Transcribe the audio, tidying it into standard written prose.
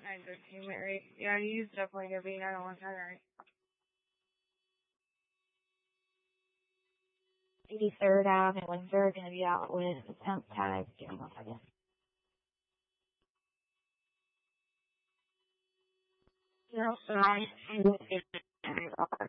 9:13 rate. Yeah, he's definitely gonna be 911 right. 83rd Ave and Windsor are going to be out with temp tags. Give me 1 second. No, I